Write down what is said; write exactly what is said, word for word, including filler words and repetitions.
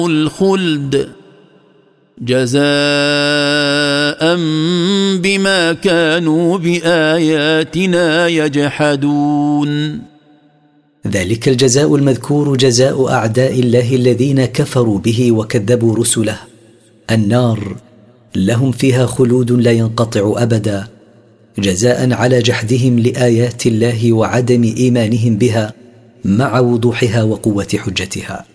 الخلد جزاء بما كانوا بآياتنا يجحدون. ذلك الجزاء المذكور جزاء أعداء الله الذين كفروا به وكذبوا رسله، النار لهم فيها خلود لا ينقطع أبدا، جزاء على جحدهم لآيات الله وعدم إيمانهم بها مع وضوحها وقوة حجتها.